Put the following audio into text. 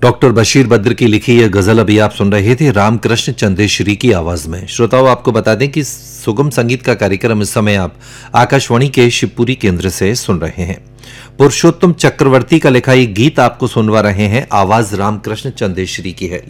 Doctor Bashir Badr की लिखी यह गजल अभी आप सुन रहे थे रामकृष्ण चंदेश्वरी की आवाज में। श्रोताओं, आपको बता दें कि सुगम संगीत का कार्यक्रम इस समय आप आकाशवाणी के शिवपुरी केंद्र से सुन रहे हैं। पुरुषोत्तम चक्रवर्ती का लिखा एक गीत आपको सुनवा रहे हैं, आवाज रामकृष्ण चंदेश्वरी की है।